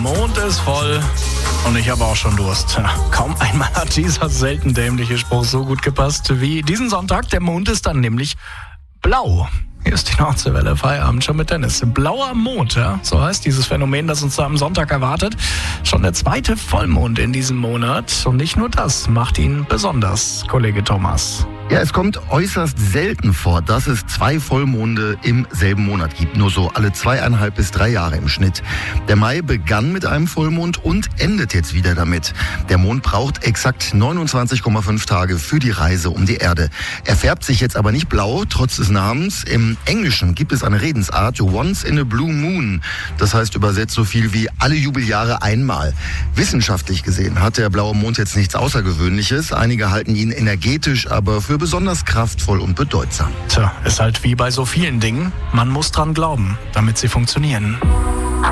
Mond ist voll und ich habe auch schon Durst. Kaum einmal hat dieser selten dämliche Spruch so gut gepasst wie diesen Sonntag. Der Mond ist dann nämlich blau. Hier ist die Nordseewelle, Feierabend schon mit Dennis. Blauer Mond, ja? So heißt dieses Phänomen, das uns da am Sonntag erwartet. Schon der zweite Vollmond in diesem Monat. Und nicht nur das macht ihn besonders, Kollege Thomas. Ja, es kommt äußerst selten vor, dass es 2 Vollmonde im selben Monat gibt. Nur so alle 2,5 bis 3 Jahre im Schnitt. Der Mai begann mit einem Vollmond und endet jetzt wieder damit. Der Mond braucht exakt 29,5 Tage für die Reise um die Erde. Er färbt sich jetzt aber nicht blau, trotz des Namens. Im Englischen gibt es eine Redensart, once in a blue moon. Das heißt übersetzt so viel wie alle Jubeljahre einmal. Wissenschaftlich gesehen hat der blaue Mond jetzt nichts Außergewöhnliches. Einige halten ihn energetisch, aber für besonders kraftvoll und bedeutsam. Tja, ist halt wie bei so vielen Dingen. Man muss dran glauben, damit sie funktionieren.